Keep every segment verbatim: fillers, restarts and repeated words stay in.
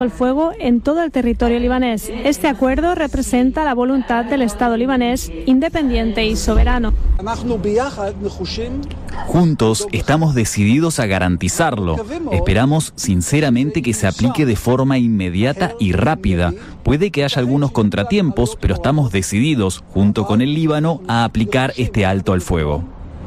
el fuego en todo el territorio libanés. Este acuerdo representa la voluntad del Estado libanés independiente y soberano. Juntos estamos decididos a garantizarlo. Esperamos sinceramente que se aplique de forma inmediata y rápida. Puede que haya algunos contratiempos, pero estamos decididos, junto con el Líbano, a aplicar este alto al fuego.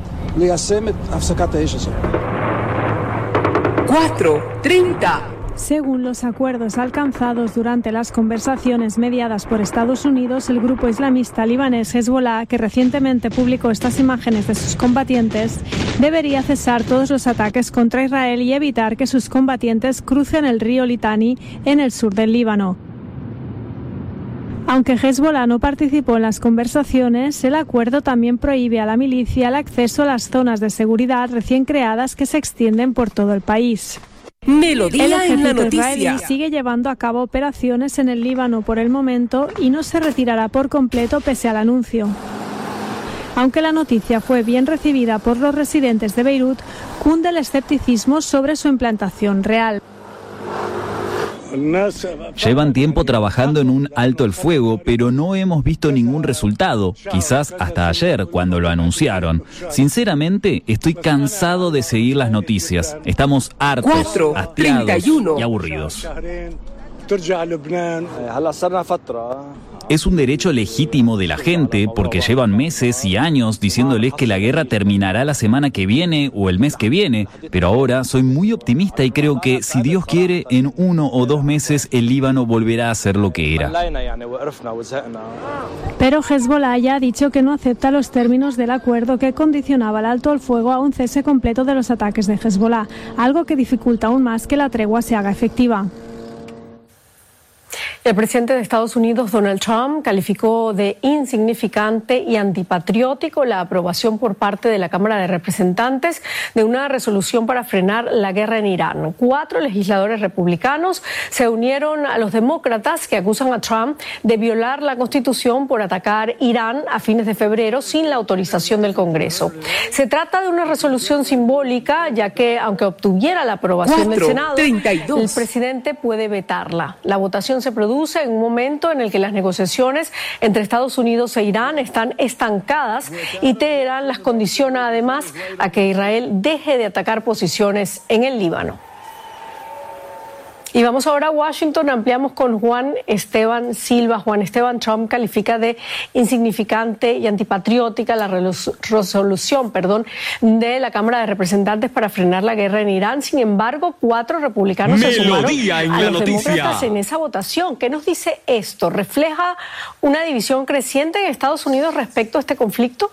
cuatro treinta. Según los acuerdos alcanzados durante las conversaciones mediadas por Estados Unidos, el grupo islamista libanés Hezbollah, que recientemente publicó estas imágenes de sus combatientes, debería cesar todos los ataques contra Israel y evitar que sus combatientes crucen el río Litani en el sur del Líbano. Aunque Hezbollah no participó en las conversaciones, el acuerdo también prohíbe a la milicia el acceso a las zonas de seguridad recién creadas que se extienden por todo el país. Melodía en la noticia. Israelí sigue llevando a cabo operaciones en el Líbano por el momento y no se retirará por completo pese al anuncio. Aunque la noticia fue bien recibida por los residentes de Beirut, cunde el escepticismo sobre su implantación real. Llevan tiempo trabajando en un alto el fuego, pero no hemos visto ningún resultado, quizás hasta ayer, cuando lo anunciaron. Sinceramente, estoy cansado de seguir las noticias. Estamos hartos, cuatro, hastiados treinta y uno. y aburridos. Es un derecho legítimo de la gente porque llevan meses y años diciéndoles que la guerra terminará la semana que viene o el mes que viene, pero ahora soy muy optimista y creo que si Dios quiere, en uno o dos meses el Líbano volverá a ser lo que era. Pero Hezbollah ya ha dicho que no acepta los términos del acuerdo que condicionaba el alto al fuego a un cese completo de los ataques de Hezbollah, algo que dificulta aún más que la tregua se haga efectiva. El presidente de Estados Unidos, Donald Trump, calificó de insignificante y antipatriótico la aprobación por parte de la Cámara de Representantes de una resolución para frenar la guerra en Irán. Cuatro legisladores republicanos se unieron a los demócratas que acusan a Trump de violar la Constitución por atacar Irán a fines de febrero sin la autorización del Congreso. Se trata de una resolución simbólica, ya que, aunque obtuviera la aprobación del Senado, el presidente puede vetarla. La votación se produce en un momento en el que las negociaciones entre Estados Unidos e Irán están estancadas y Teherán las condiciona además a que Israel deje de atacar posiciones en el Líbano. Y vamos ahora a Washington, ampliamos con Juan Esteban Silva. Juan Esteban, Trump califica de insignificante y antipatriótica la resolución perdón, de la Cámara de Representantes para frenar la guerra en Irán. Sin embargo, cuatro republicanos se sumaron a los demócratas en esa votación. ¿Qué nos dice esto? ¿Refleja una división creciente en Estados Unidos respecto a este conflicto?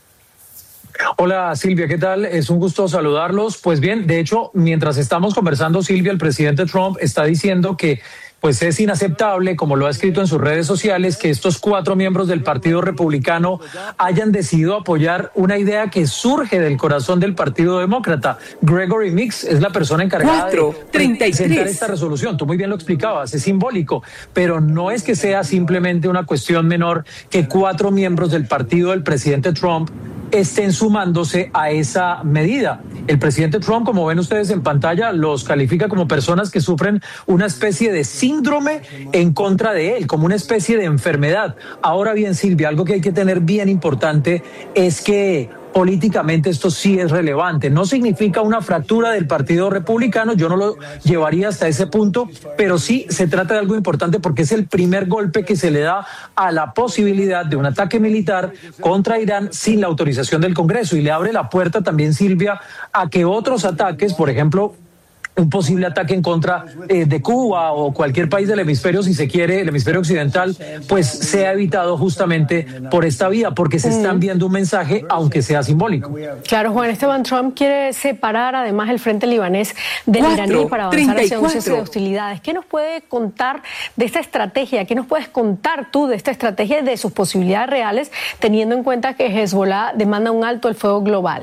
Hola Silvia, ¿qué tal? Es un gusto saludarlos. Pues bien, de hecho, mientras estamos conversando, Silvia, el presidente Trump está diciendo que pues es inaceptable, como lo ha escrito en sus redes sociales, que estos cuatro miembros del Partido Republicano hayan decidido apoyar una idea que surge del corazón del Partido Demócrata. Gregory Meeks es la persona encargada de presentar esta resolución. Tú muy bien lo explicabas, es simbólico, pero no es que sea simplemente una cuestión menor que cuatro miembros del partido del presidente Trump estén sumándose a esa medida. El presidente Trump, como ven ustedes en pantalla, los califica como personas que sufren una especie de síndrome en contra de él, como una especie de enfermedad. Ahora bien, Silvia, algo que hay que tener bien importante es que políticamente esto sí es relevante. No significa una fractura del Partido Republicano, yo no lo llevaría hasta ese punto, pero sí se trata de algo importante porque es el primer golpe que se le da a la posibilidad de un ataque militar contra Irán sin la autorización del Congreso, y le abre la puerta también, Silvia, a que otros ataques, por ejemplo, un posible ataque en contra eh, de Cuba o cualquier país del hemisferio, si se quiere, el hemisferio occidental, pues sea evitado justamente por esta vía, porque se están viendo un mensaje, aunque sea simbólico. Claro, Juan Esteban, Trump quiere separar además el frente libanés del iraní para avanzar hacia un cese de hostilidades. ¿Qué nos puede contar de esta estrategia? ¿Qué nos puedes contar tú de esta estrategia y de sus posibilidades reales, teniendo en cuenta que Hezbollah demanda un alto el fuego global?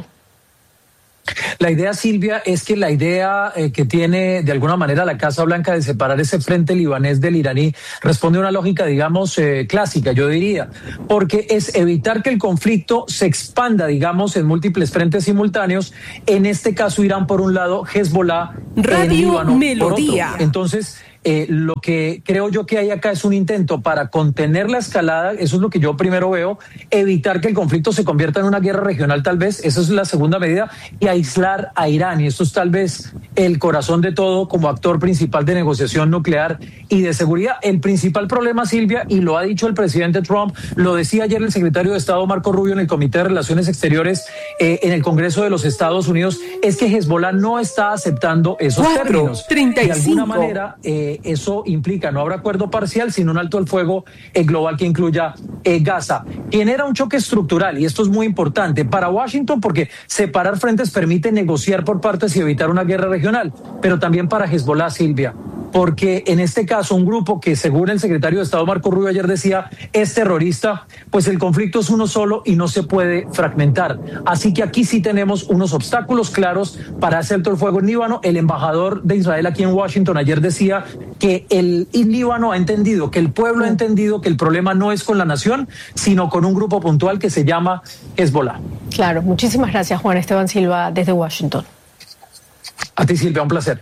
La idea, Silvia, es que la idea eh, que tiene de alguna manera la Casa Blanca de separar ese frente libanés del iraní responde a una lógica, digamos, eh, clásica, yo diría, porque es evitar que el conflicto se expanda, digamos, en múltiples frentes simultáneos, en este caso Irán por un lado, Hezbollah, Radio Líbano Melodía. por otro. Entonces, eh, lo que creo yo que hay acá es un intento para contener la escalada, eso es lo que yo primero veo, evitar que el conflicto se convierta en una guerra regional tal vez, esa es la segunda medida, y aislar a Irán, y esto es tal vez el corazón de todo como actor principal de negociación nuclear y de seguridad. El principal problema, Silvia, y lo ha dicho el presidente Trump, lo decía ayer el secretario de Estado Marco Rubio en el Comité de Relaciones Exteriores eh, en el Congreso de los Estados Unidos, es que Hezbollah no está aceptando esos cuatro, términos. treinta y cinco. De alguna manera, eh, eso implica no habrá acuerdo parcial, sino un alto al fuego eh, global que incluya eh, Gaza. Genera un choque estructural, y esto es muy importante para Washington porque separar frentes permite negociar por partes y evitar una guerra regional, pero también para Hezbollah, Silvia, porque en este caso un grupo que, según el secretario de Estado Marco Rubio ayer decía, es terrorista, pues el conflicto es uno solo y no se puede fragmentar. Así que aquí sí tenemos unos obstáculos claros para hacer alto el fuego en Líbano. El embajador de Israel aquí en Washington ayer decía que el Líbano ha entendido, que el pueblo ha entendido que el problema no es con la nación, sino con un grupo puntual que se llama Hezbollah. Claro, muchísimas gracias, Juan Esteban Silva, desde Washington. A ti, Silvia, un placer.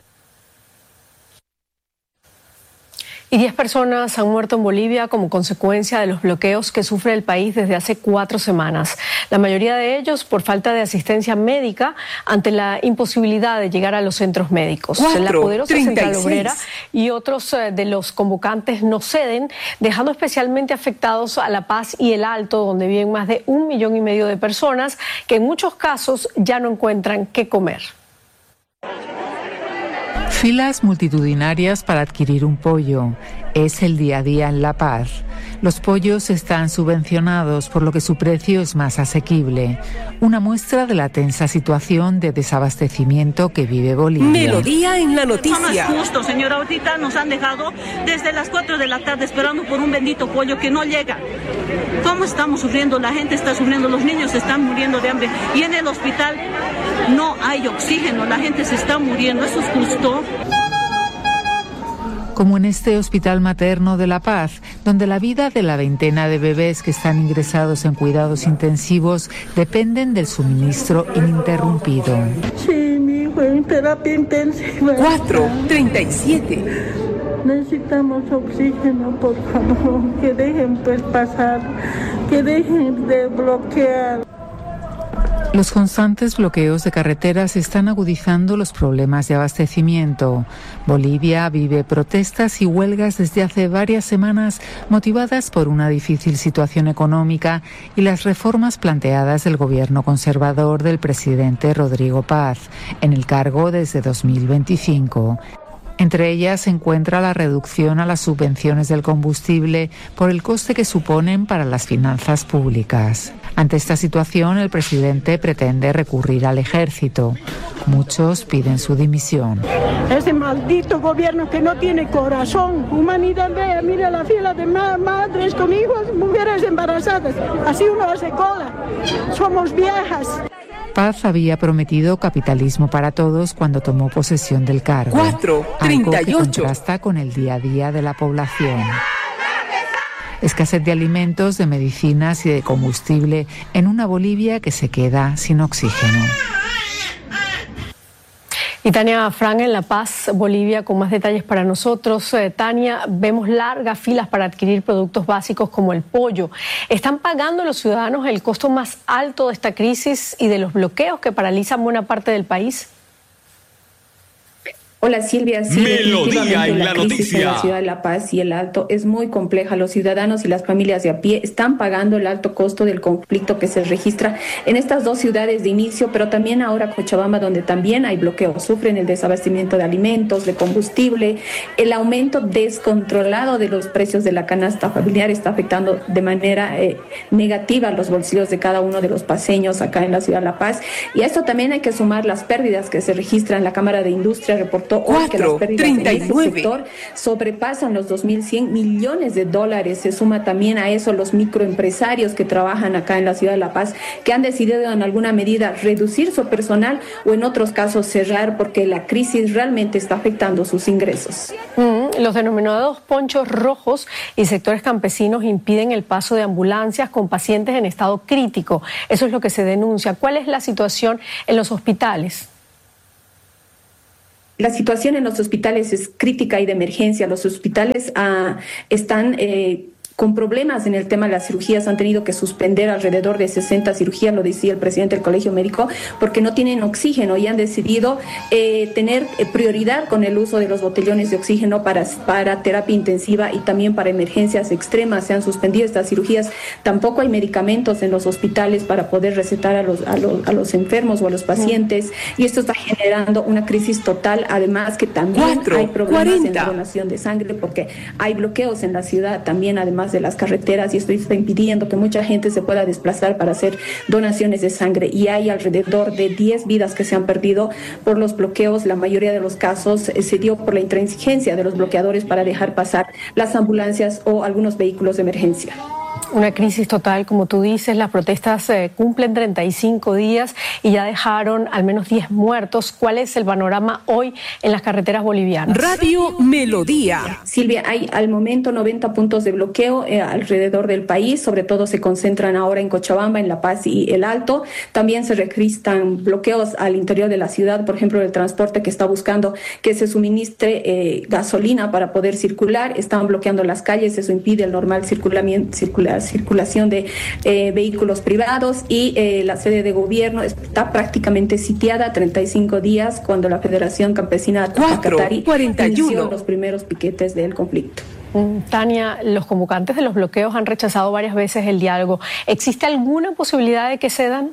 Y diez personas han muerto en Bolivia como consecuencia de los bloqueos que sufre el país desde hace cuatro semanas. La mayoría de ellos por falta de asistencia médica ante la imposibilidad de llegar a los centros médicos. Cuatro, la poderosa treinta y Central seis. Obrera y otros de los convocantes no ceden, dejando especialmente afectados a La Paz y El Alto, donde viven más de un millón y medio de personas que en muchos casos ya no encuentran qué comer. Filas multitudinarias para adquirir un pollo. Es el día a día en La Paz. Los pollos están subvencionados, por lo que su precio es más asequible. Una muestra de la tensa situación de desabastecimiento que vive Bolivia. Melodía en la noticia. No es justo, señora. Ahorita nos han dejado desde las cuatro de la tarde esperando por un bendito pollo que no llega. ¿Cómo estamos sufriendo? La gente está sufriendo, los niños están muriendo de hambre. Y en el hospital no hay oxígeno, la gente se está muriendo. ¿Eso es justo? Como en este hospital materno de La Paz, donde la vida de la veintena de bebés que están ingresados en cuidados intensivos dependen del suministro ininterrumpido. Sí, mi hijo en terapia intensiva. cuatro, treinta y siete. Necesitamos oxígeno, por favor, que dejen pues pasar, que dejen de bloquear. Los constantes bloqueos de carreteras están agudizando los problemas de abastecimiento. Bolivia vive protestas y huelgas desde hace varias semanas motivadas por una difícil situación económica y las reformas planteadas del gobierno conservador del presidente Rodrigo Paz, en el cargo desde dos mil veinticinco. Entre ellas se encuentra la reducción a las subvenciones del combustible por el coste que suponen para las finanzas públicas. Ante esta situación, el presidente pretende recurrir al ejército. Muchos piden su dimisión. Ese maldito gobierno que no tiene corazón, humanidad, vea, mira la fila de ma- madres con hijos, mujeres embarazadas. Así uno hace cola. Somos viejas. Paz había prometido capitalismo para todos cuando tomó posesión del cargo. cuatro, treinta y Algo que ocho. contrasta con el día a día de la población. Escasez de alimentos, de medicinas y de combustible en una Bolivia que se queda sin oxígeno. Y Tania Fran en La Paz, Bolivia, con más detalles para nosotros. Eh, Tania, vemos largas filas para adquirir productos básicos como el pollo. ¿Están pagando los ciudadanos el costo más alto de esta crisis y de los bloqueos que paralizan buena parte del país? Hola Silvia, sí, Melodía en la, la crisis noticia. en la ciudad de La Paz y el Alto es muy compleja. Los ciudadanos y las familias de a pie están pagando el alto costo del conflicto que se registra en estas dos ciudades de inicio, pero también ahora Cochabamba, donde también hay bloqueos. Sufren el desabastecimiento de alimentos, de combustible. El aumento descontrolado de los precios de la canasta familiar está afectando de manera eh, negativa los bolsillos de cada uno de los paseños acá en la ciudad de La Paz. Y a esto también hay que sumar las pérdidas que se registran. La Cámara de Industria reportó hoy que las pérdidas en este sector sobrepasan los dos mil cien millones de dólares. Se suma también a eso los microempresarios que trabajan acá en la ciudad de La Paz, que han decidido en alguna medida reducir su personal o en otros casos cerrar porque la crisis realmente está afectando sus ingresos. Mm, los denominados ponchos rojos y sectores campesinos impiden el paso de ambulancias con pacientes en estado crítico. Eso es lo que se denuncia. ¿Cuál es la situación en los hospitales? La situación en los hospitales es crítica y de emergencia. Los hospitales uh, están eh, con problemas en el tema de las cirugías. Han tenido que suspender alrededor de sesenta cirugías, lo decía el presidente del Colegio Médico, porque no tienen oxígeno y han decidido eh, tener prioridad con el uso de los botellones de oxígeno para, para terapia intensiva y también para emergencias extremas. Se han suspendido estas cirugías. Tampoco hay medicamentos en los hospitales para poder recetar a los, a los, a los enfermos o a los pacientes, y esto está generando una crisis total. Además que también Cuatro, hay problemas cuarenta. En la donación de sangre, porque hay bloqueos en la ciudad también, además de las carreteras, y esto está impidiendo que mucha gente se pueda desplazar para hacer donaciones de sangre, y hay alrededor de diez vidas que se han perdido por los bloqueos. La mayoría de los casos eh, se dio por la intransigencia de los bloqueadores para dejar pasar las ambulancias o algunos vehículos de emergencia. Una crisis total, como tú dices. Las protestas eh, cumplen treinta y cinco días y ya dejaron al menos diez muertos. ¿Cuál es el panorama hoy en las carreteras bolivianas? Radio Melodía. Silvia, hay al momento noventa puntos de bloqueo eh, alrededor del país. Sobre todo se concentran ahora en Cochabamba, en La Paz y El Alto. También se registran bloqueos al interior de la ciudad, por ejemplo, el transporte que está buscando que se suministre eh, gasolina para poder circular. Están bloqueando las calles, eso impide el normal circulamiento, circular circulación de eh, vehículos privados, y eh, la sede de gobierno está prácticamente sitiada treinta y cinco días, cuando la Federación Campesina Tacatari inició los primeros piquetes del conflicto. Tania, los convocantes de los bloqueos han rechazado varias veces el diálogo. ¿Existe alguna posibilidad de que cedan?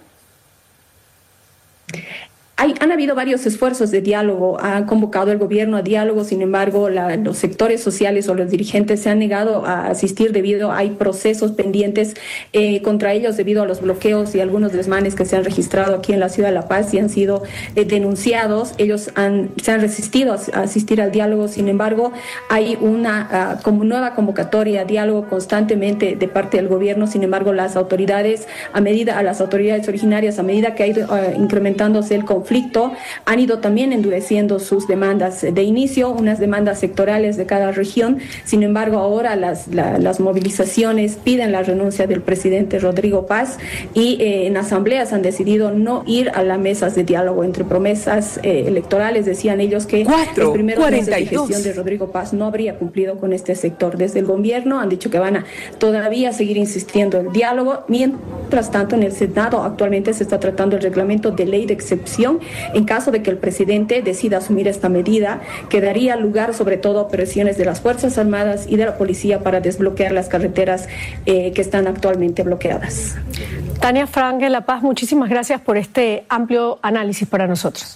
Hay, han habido varios esfuerzos de diálogo, ha convocado el gobierno a diálogo, sin embargo la, los sectores sociales o los dirigentes se han negado a asistir debido a hay procesos pendientes eh, contra ellos debido a los bloqueos y algunos desmanes que se han registrado aquí en la ciudad de La Paz y han sido eh, denunciados. Ellos han, se han resistido a, a asistir al diálogo, sin embargo hay una uh, como nueva convocatoria a diálogo constantemente de parte del gobierno. Sin embargo, las autoridades, a medida a las autoridades originarias, a medida que ha ido uh, incrementándose el conflicto, han ido también endureciendo sus demandas. De inicio, unas demandas sectorales de cada región. Sin embargo, ahora las, la, las movilizaciones piden la renuncia del presidente Rodrigo Paz, y eh, en asambleas han decidido no ir a las mesas de diálogo. Entre promesas eh, electorales decían ellos que Cuatro, los primeros meses de gestión de Rodrigo Paz no habría cumplido con este sector. Desde el gobierno han dicho que van a todavía seguir insistiendo en el diálogo. Mientras tanto, en el Senado actualmente se está tratando el reglamento de ley de excepción. En caso de que el presidente decida asumir esta medida, que daría lugar sobre todo a presiones de las Fuerzas Armadas y de la policía para desbloquear las carreteras eh, que están actualmente bloqueadas. Tania Frank de La Paz, muchísimas gracias por este amplio análisis para nosotros.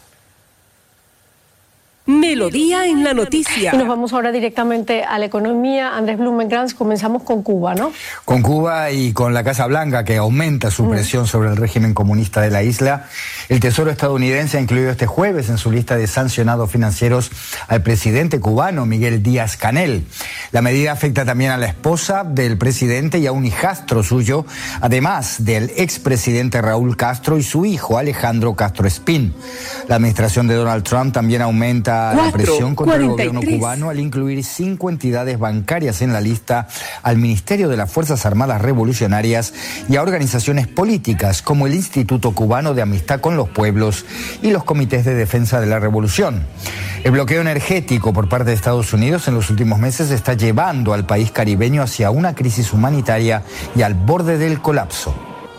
Melodía en la noticia. Y nos vamos ahora directamente a la economía. Andrés Blumenkrantz, comenzamos con Cuba, ¿no? Con Cuba y con la Casa Blanca, que aumenta su presión mm. sobre el régimen comunista de la isla. El Tesoro estadounidense ha incluido este jueves en su lista de sancionados financieros al presidente cubano, Miguel Díaz-Canel. La medida afecta también a la esposa del presidente y a un hijastro suyo, además del expresidente Raúl Castro y su hijo Alejandro Castro Espín. La administración de Donald Trump también aumenta la presión contra el gobierno cubano al incluir cinco entidades bancarias en la lista, al Ministerio de las Fuerzas Armadas Revolucionarias y a organizaciones políticas como el Instituto Cubano de Amistad con los Pueblos y los Comités de Defensa de la Revolución. El bloqueo energético por parte de Estados Unidos en los últimos meses está llevando al país caribeño hacia una crisis humanitaria y al borde del colapso.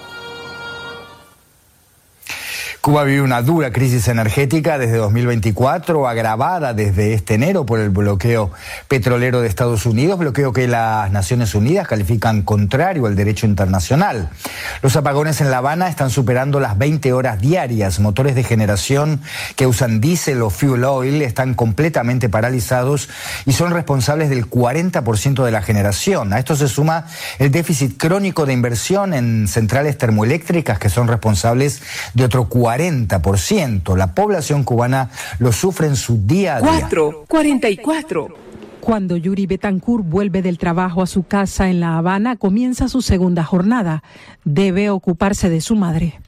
Cuba vive una dura crisis energética desde dos mil veinticuatro, agravada desde este enero por el bloqueo petrolero de Estados Unidos, bloqueo que las Naciones Unidas califican contrario al derecho internacional. Los apagones en La Habana están superando las veinte horas diarias. Motores de generación que usan diésel o fuel oil están completamente paralizados y son responsables del cuarenta por ciento de la generación. A esto se suma el déficit crónico de inversión en centrales termoeléctricas que son responsables de otro cuarenta por ciento. La población cubana lo sufre en su día a día. Cuatro, cuarenta y cuatro. Cuando Yuri Betancourt vuelve del trabajo a su casa en La Habana, comienza su segunda jornada. Debe ocuparse de su madre.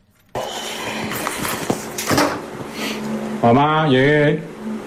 Mamá, llegué.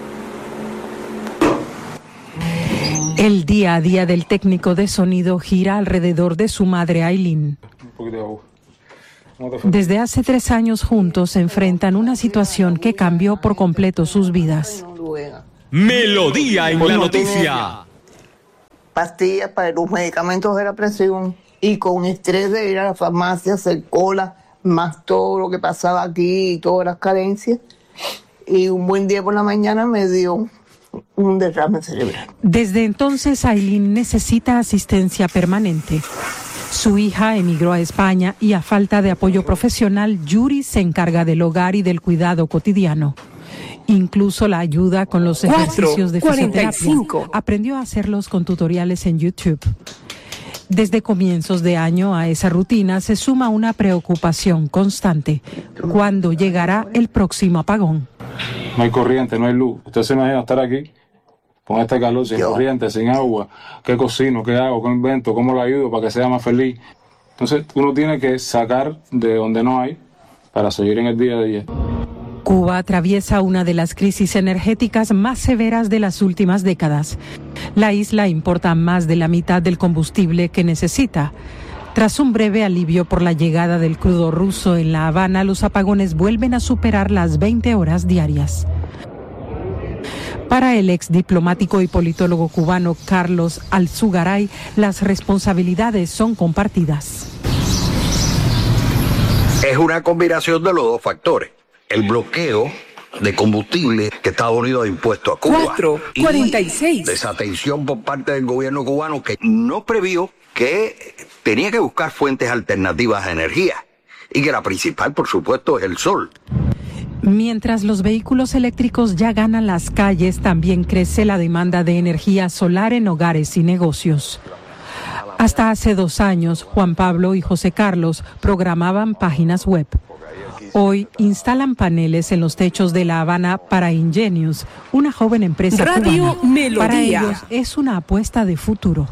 El día a día del técnico de sonido gira alrededor de su madre Aileen. Un poquito de agua. Desde hace tres años juntos se enfrentan una situación que cambió por completo sus vidas. Melodía en la noticia. Pastillas para los medicamentos de la presión y con estrés de ir a la farmacia, hacer cola, más todo lo que pasaba aquí y todas las carencias. Y un buen día por la mañana me dio un derrame cerebral. Desde entonces, Aileen necesita asistencia permanente. Su hija emigró a España y a falta de apoyo profesional, Yuri se encarga del hogar y del cuidado cotidiano. Incluso la ayuda con los ejercicios de fisioterapia. Aprendió a hacerlos con tutoriales en YouTube. Desde comienzos de año a esa rutina se suma una preocupación constante. ¿Cuándo llegará el próximo apagón? No hay corriente, no hay luz. Usted se imagina estar aquí con este calor, sin corriente, sin agua. ¿Qué cocino? ¿Qué hago? ¿Qué invento? ¿Cómo lo ayudo para que sea más feliz? Entonces uno tiene que sacar de donde no hay para seguir en el día a día. Cuba atraviesa una de las crisis energéticas más severas de las últimas décadas. La isla importa más de la mitad del combustible que necesita. Tras un breve alivio por la llegada del crudo ruso en La Habana, los apagones vuelven a superar las veinte horas diarias. Para el ex diplomático y politólogo cubano Carlos Alzugaray, las responsabilidades son compartidas. Es una combinación de los dos factores. El bloqueo de combustible que Estados Unidos ha impuesto a Cuba. cuatro cuarenta y seis. Desatención por parte del gobierno cubano que no previó que tenía que buscar fuentes alternativas de energía y que la principal, por supuesto, es el sol. Mientras los vehículos eléctricos ya ganan las calles, también crece la demanda de energía solar en hogares y negocios. Hasta hace dos años, Juan Pablo y José Carlos programaban páginas web. Hoy instalan paneles en los techos de La Habana para Ingenius, una joven empresa Radio cubana. Melodía. Para ellos es una apuesta de futuro.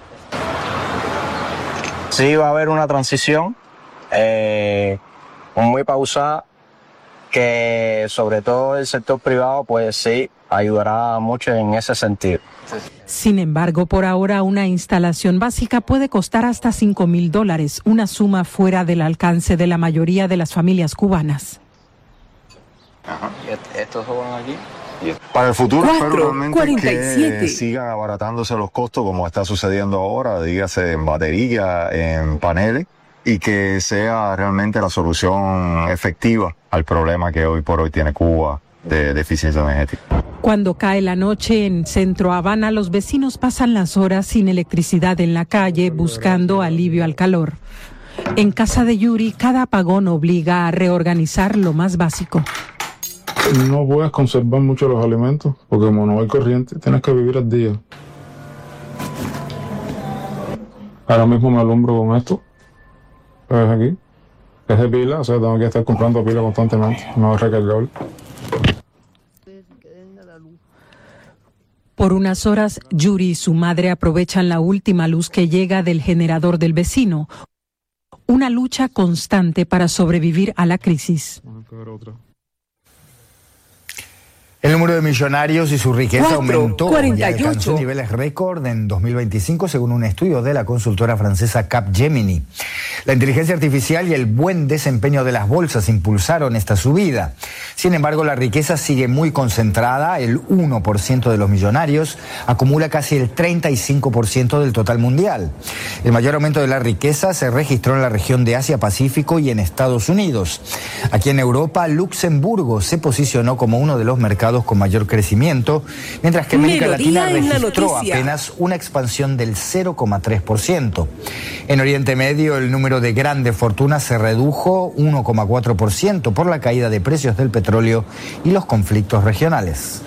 Sí, va a haber una transición eh, muy pausada, que sobre todo el sector privado, pues sí, ayudará mucho en ese sentido. Sin embargo, por ahora una instalación básica puede costar hasta cinco mil dólares, una suma fuera del alcance de la mayoría de las familias cubanas. Ajá. ¿Y estos van aquí? Para el futuro cuatro, espero realmente cuarenta y siete. que sigan abaratándose los costos como está sucediendo ahora, dígase en batería, en paneles, y que sea realmente la solución efectiva al problema que hoy por hoy tiene Cuba de deficiencia energética. Cuando cae la noche en Centro Habana, los vecinos pasan las horas sin electricidad en la calle buscando alivio al calor. En casa de Yuri, cada apagón obliga a reorganizar lo más básico. No puedes conservar mucho los alimentos porque como no hay corriente, tienes que vivir al día. Ahora mismo me alumbro con esto. ¿Ves aquí? Es de pila, o sea, tengo que estar comprando pila constantemente, no es recargable. Por unas horas, Yuri y su madre aprovechan la última luz que llega del generador del vecino. Una lucha constante para sobrevivir a la crisis. El número de millonarios y su riqueza cuatro, aumentó cuarenta y ocho. y alcanzó niveles récord en dos mil veinticinco, según un estudio de la consultora francesa Capgemini. La inteligencia artificial y el buen desempeño de las bolsas impulsaron esta subida. Sin embargo, la riqueza sigue muy concentrada. El uno por ciento de los millonarios acumula casi el treinta y cinco por ciento del total mundial. El mayor aumento de la riqueza se registró en la región de Asia-Pacífico y en Estados Unidos. Aquí en Europa, Luxemburgo se posicionó como uno de los mercados con mayor crecimiento, mientras que América Latina registró apenas una expansión del cero coma tres por ciento. En Oriente Medio, el número de grandes fortunas se redujo uno coma cuatro por ciento por la caída de precios del petróleo y los conflictos regionales.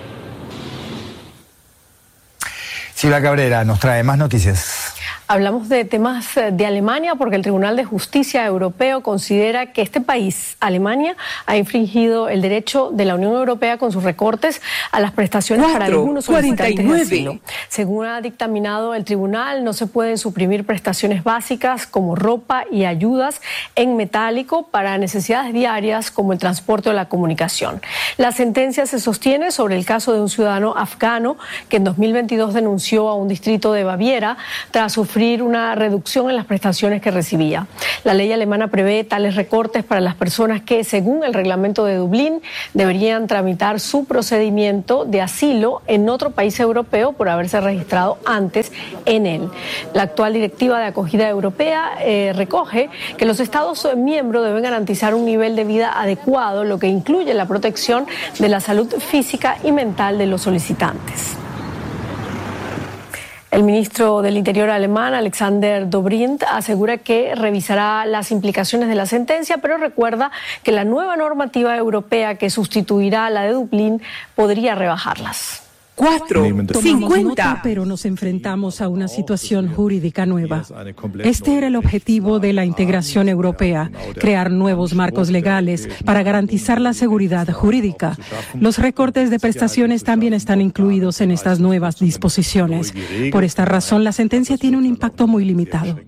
Silvia Cabrera nos trae más noticias. Hablamos de temas de Alemania porque el Tribunal de Justicia Europeo considera que este país, Alemania, ha infringido el derecho de la Unión Europea con sus recortes a las prestaciones cuatro, para algunos solicitantes cuarenta y nueve. de asilo. Según ha dictaminado el tribunal, no se pueden suprimir prestaciones básicas como ropa y ayudas en metálico para necesidades diarias como el transporte o la comunicación. La sentencia se sostiene sobre el caso de un ciudadano afgano que en dos mil veintidós denunció a un distrito de Baviera tras sufrir sufrir una reducción en las prestaciones que recibía. La ley alemana prevé tales recortes para las personas que, según el reglamento de Dublín, deberían tramitar su procedimiento de asilo en otro país europeo por haberse registrado antes en él. La actual directiva de acogida europea eh, recoge que los Estados miembros deben garantizar un nivel de vida adecuado, lo que incluye la protección de la salud física y mental de los solicitantes. El ministro del Interior alemán, Alexander Dobrindt, asegura que revisará las implicaciones de la sentencia, pero recuerda que la nueva normativa europea que sustituirá a la de Dublín podría rebajarlas. Cuatro, cincuenta. Nota, pero nos enfrentamos a una situación jurídica nueva. Este era el objetivo de la integración europea, crear nuevos marcos legales para garantizar la seguridad jurídica. Los recortes de prestaciones también están incluidos en estas nuevas disposiciones. Por esta razón, la sentencia tiene un impacto muy limitado.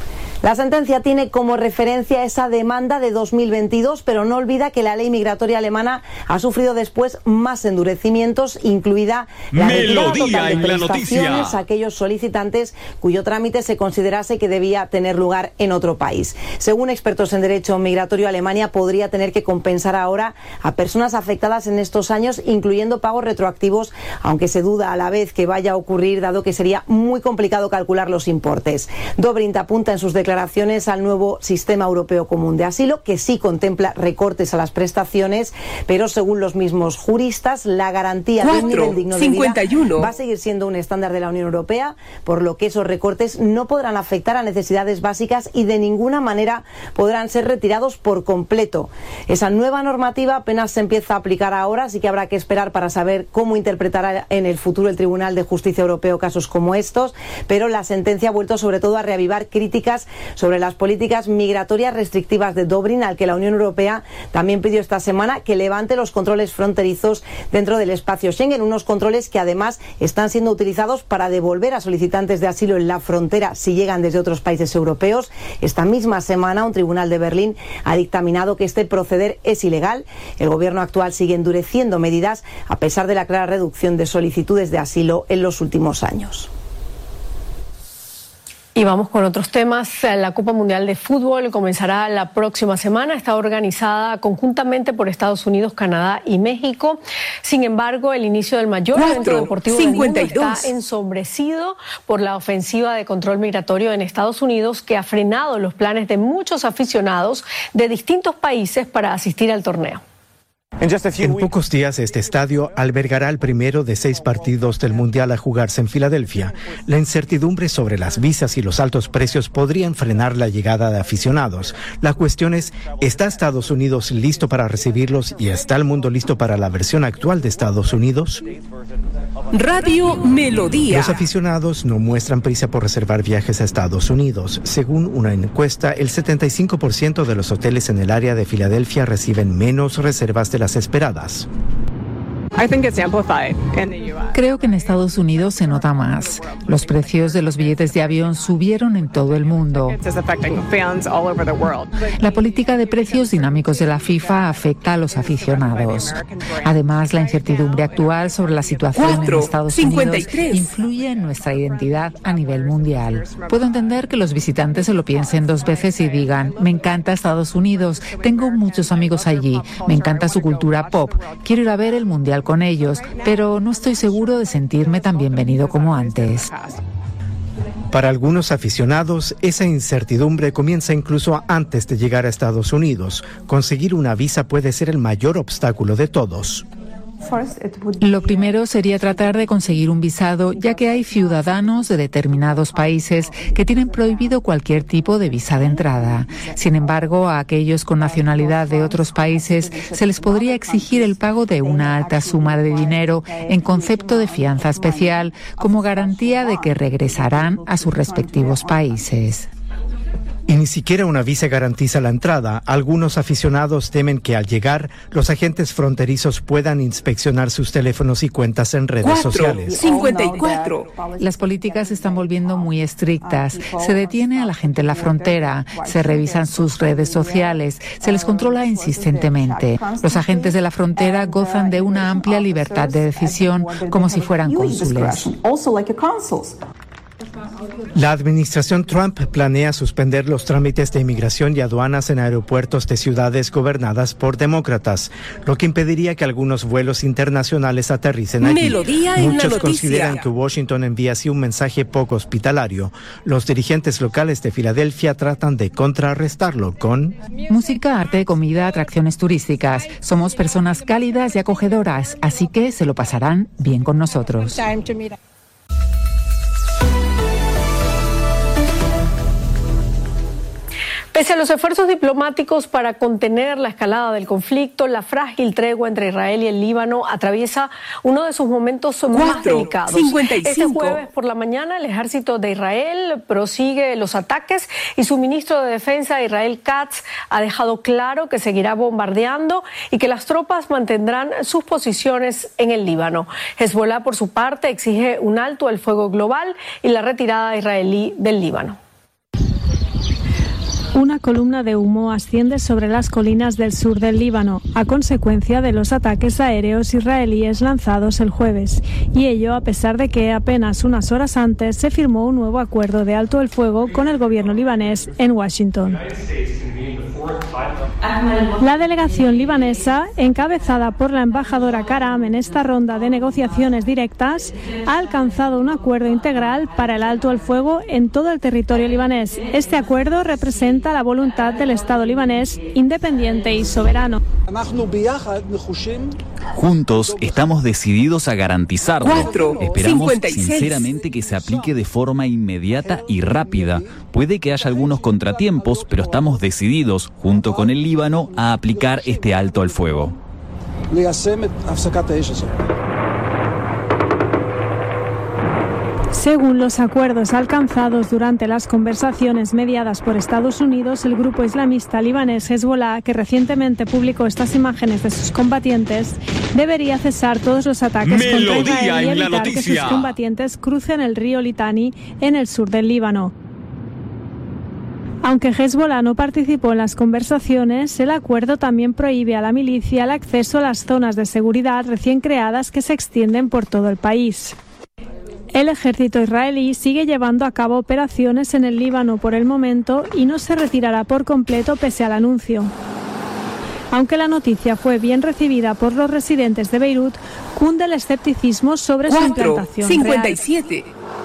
La sentencia tiene como referencia esa demanda de dos mil veintidós, pero no olvida que la ley migratoria alemana ha sufrido después más endurecimientos, incluida la retirada total de prestaciones a aquellos solicitantes cuyo trámite se considerase que debía tener lugar en otro país. Según expertos en derecho migratorio, Alemania podría tener que compensar ahora a personas afectadas en estos años, incluyendo pagos retroactivos, aunque se duda a la vez que vaya a ocurrir, dado que sería muy complicado calcular los importes. Dobrindt apunta en sus declaraciones declaraciones al nuevo sistema europeo común de asilo, que sí contempla recortes a las prestaciones, pero según los mismos juristas, la garantía de un nivel digno de vida va a seguir siendo un estándar de la Unión Europea, por lo que esos recortes no podrán afectar a necesidades básicas y de ninguna manera podrán ser retirados por completo. Esa nueva normativa apenas se empieza a aplicar ahora, así que habrá que esperar para saber cómo interpretará en el futuro el Tribunal de Justicia Europeo casos como estos, pero la sentencia ha vuelto sobre todo a reavivar críticas sobre las políticas migratorias restrictivas de Dobrindt, al que la Unión Europea también pidió esta semana que levante los controles fronterizos dentro del espacio Schengen, unos controles que además están siendo utilizados para devolver a solicitantes de asilo en la frontera si llegan desde otros países europeos. Esta misma semana un tribunal de Berlín ha dictaminado que este proceder es ilegal. El gobierno actual sigue endureciendo medidas a pesar de la clara reducción de solicitudes de asilo en los últimos años. Y vamos con otros temas. La Copa Mundial de Fútbol comenzará la próxima semana. Está organizada conjuntamente por Estados Unidos, Canadá y México. Sin embargo, el inicio del mayor evento deportivo del mundo está ensombrecido por la ofensiva de control migratorio en Estados Unidos, que ha frenado los planes de muchos aficionados de distintos países para asistir al torneo. En pocos días este estadio albergará el primero de seis partidos del Mundial a jugarse en Filadelfia. La incertidumbre sobre las visas y los altos precios podrían frenar la llegada de aficionados. La cuestión es, ¿está Estados Unidos listo para recibirlos y está el mundo listo para la versión actual de Estados Unidos? Radio Melodía. Los aficionados no muestran prisa por reservar viajes a Estados Unidos. Según una encuesta, el setenta y cinco por ciento de los hoteles en el área de Filadelfia reciben menos reservas de las esperadas. Creo que en Estados Unidos se nota más. Los precios de los billetes de avión subieron en todo el mundo. La política de precios dinámicos de la FIFA afecta a los aficionados. Además, la incertidumbre actual sobre la situación en Estados Unidos influye en nuestra identidad a nivel mundial. Puedo entender que los visitantes se lo piensen dos veces y digan, me encanta Estados Unidos, tengo muchos amigos allí, me encanta su cultura pop, quiero ir a ver el Mundial con ellos, pero no estoy seguro de sentirme tan bienvenido como antes. Para algunos aficionados, esa incertidumbre comienza incluso antes de llegar a Estados Unidos. Conseguir una visa puede ser el mayor obstáculo de todos. Lo primero sería tratar de conseguir un visado, ya que hay ciudadanos de determinados países que tienen prohibido cualquier tipo de visa de entrada. Sin embargo, a aquellos con nacionalidad de otros países se les podría exigir el pago de una alta suma de dinero en concepto de fianza especial como garantía de que regresarán a sus respectivos países. Y ni siquiera una visa garantiza la entrada. Algunos aficionados temen que al llegar, los agentes fronterizos puedan inspeccionar sus teléfonos y cuentas en redes Cuatro, sociales. cincuenta y cuatro. Las políticas se están volviendo muy estrictas. Se detiene a la gente en la frontera, se revisan sus redes sociales, se les controla insistentemente. Los agentes de la frontera gozan de una amplia libertad de decisión como si fueran cónsules. La administración Trump planea suspender los trámites de inmigración y aduanas en aeropuertos de ciudades gobernadas por demócratas, lo que impediría que algunos vuelos internacionales aterricen allí. Melodía en Muchos la consideran noticia. que Washington envía así un mensaje poco hospitalario. Los dirigentes locales de Filadelfia tratan de contrarrestarlo con música, arte, comida, atracciones turísticas. Somos personas cálidas y acogedoras, así que se lo pasarán bien con nosotros. Pese a los esfuerzos diplomáticos para contener la escalada del conflicto, la frágil tregua entre Israel y el Líbano atraviesa uno de sus momentos más delicados. cincuenta y cinco. Este jueves por la mañana, el ejército de Israel prosigue los ataques y su ministro de Defensa, Israel Katz, ha dejado claro que seguirá bombardeando y que las tropas mantendrán sus posiciones en el Líbano. Hezbollah, por su parte, exige un alto al fuego global y la retirada israelí del Líbano. Una columna de humo asciende sobre las colinas del sur del Líbano a consecuencia de los ataques aéreos israelíes lanzados el jueves, y ello a pesar de que apenas unas horas antes se firmó un nuevo acuerdo de alto el fuego con el gobierno libanés en Washington. La delegación libanesa, encabezada por la embajadora Karam en esta ronda de negociaciones directas, ha alcanzado un acuerdo integral para el alto el fuego en todo el territorio libanés. Este acuerdo representa la voluntad del Estado libanés independiente y soberano. Juntos estamos decididos a garantizarlo. Cuatro, Esperamos cincuenta y seis. sinceramente que se aplique de forma inmediata y rápida. Puede que haya algunos contratiempos, pero estamos decididos, junto con el Líbano, a aplicar este alto al fuego. Según los acuerdos alcanzados durante las conversaciones mediadas por Estados Unidos, el grupo islamista libanés Hezbollah, que recientemente publicó estas imágenes de sus combatientes, debería cesar todos los ataques Melodía contra Israel y en la evitar que sus noticia. combatientes crucen el río Litani en el sur del Líbano. Aunque Hezbollah no participó en las conversaciones, el acuerdo también prohíbe a la milicia el acceso a las zonas de seguridad recién creadas que se extienden por todo el país. El ejército israelí sigue llevando a cabo operaciones en el Líbano por el momento y no se retirará por completo pese al anuncio. Aunque la noticia fue bien recibida por los residentes de Beirut, cunde el escepticismo sobre su Cuatro, implantación cincuenta y real. siete.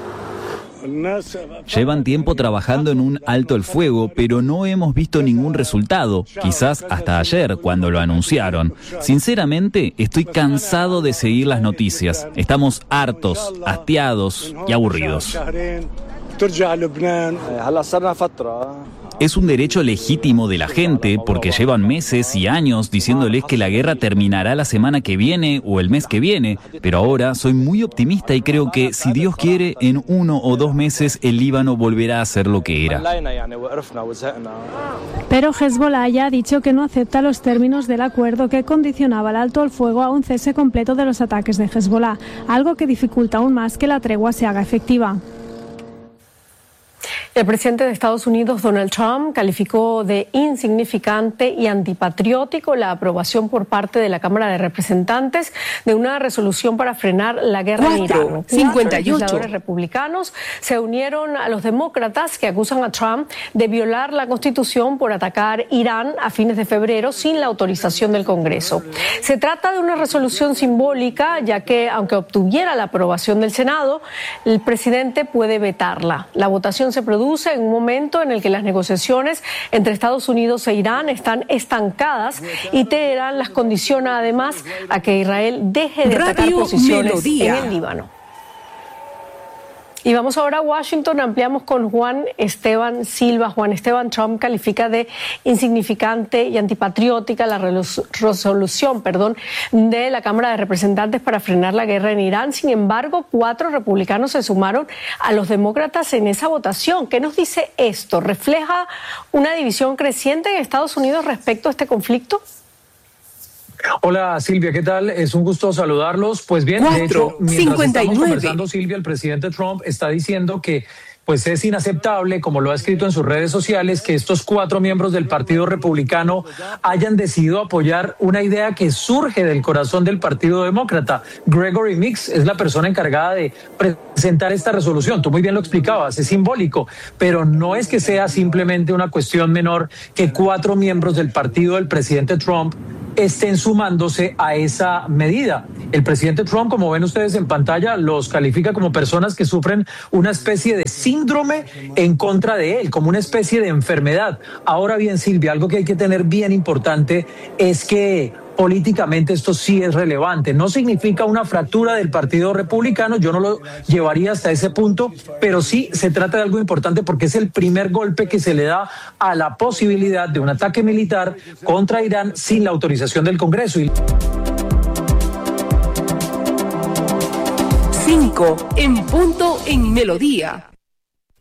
Llevan tiempo trabajando en un alto el fuego, pero no hemos visto ningún resultado, quizás hasta ayer, cuando lo anunciaron. Sinceramente, estoy cansado de seguir las noticias. Estamos hartos, hastiados y aburridos. Es un derecho legítimo de la gente porque llevan meses y años diciéndoles que la guerra terminará la semana que viene o el mes que viene, pero ahora soy muy optimista y creo que, si Dios quiere, en uno o dos meses el Líbano volverá a ser lo que era. Pero Hezbollah ya ha dicho que no acepta los términos del acuerdo que condicionaba el alto el fuego a un cese completo de los ataques de Hezbollah, algo que dificulta aún más que la tregua se haga efectiva. El presidente de Estados Unidos, Donald Trump, calificó de insignificante y antipatriótico la aprobación por parte de la Cámara de Representantes de una resolución para frenar la guerra en Cuatro, Irán. cincuenta y ocho. Los legisladores republicanos se unieron a los demócratas que acusan a Trump de violar la Constitución por atacar Irán a fines de febrero sin la autorización del Congreso. Se trata de una resolución simbólica, ya que, aunque obtuviera la aprobación del Senado, el presidente puede vetarla. La votación se produce en un momento en el que las negociaciones entre Estados Unidos e Irán están estancadas y Teherán las condiciona además a que Israel deje de atacar Radio posiciones Melodía. en el Líbano. Y vamos ahora a Washington, ampliamos con Juan Esteban Silva. Juan Esteban, Trump califica de insignificante y antipatriótica la resolución perdón, de la Cámara de Representantes para frenar la guerra en Irán. Sin embargo, cuatro republicanos se sumaron a los demócratas en esa votación. ¿Qué nos dice esto? ¿Refleja una división creciente en Estados Unidos respecto a este conflicto? Hola Silvia, ¿qué tal? Es un gusto saludarlos. Pues bien, Cuatro, de hecho, mientras cincuenta y estamos nueve. conversando, Silvia, el presidente Trump está diciendo que pues es inaceptable, como lo ha escrito en sus redes sociales, que estos cuatro miembros del Partido Republicano hayan decidido apoyar una idea que surge del corazón del Partido Demócrata. Gregory Meeks es la persona encargada de presentar esta resolución. Tú muy bien lo explicabas, es simbólico, pero no es que sea simplemente una cuestión menor que cuatro miembros del partido del presidente Trump estén sumándose a esa medida. El presidente Trump, como ven ustedes en pantalla, los califica como personas que sufren una especie de síndrome en contra de él, como una especie de enfermedad. Ahora bien, Silvia, algo que hay que tener bien importante es que políticamente esto sí es relevante. No significa una fractura del Partido Republicano, yo no lo llevaría hasta ese punto, pero sí se trata de algo importante porque es el primer golpe que se le da a la posibilidad de un ataque militar contra Irán sin la autorización del Congreso. Cinco en punto en Melodía.